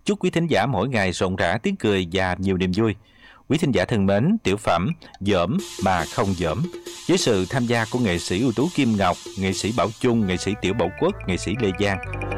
Chúc quý thính giả mỗi ngày rộn rã tiếng cười và nhiều niềm vui. Quý thính giả thân mến, tiểu phẩm Dởm mà không dởm với sự tham gia của nghệ sĩ ưu tú Kim Ngọc, nghệ sĩ Bảo Chung, nghệ sĩ Tiểu Bảo Quốc, nghệ sĩ Lê Giang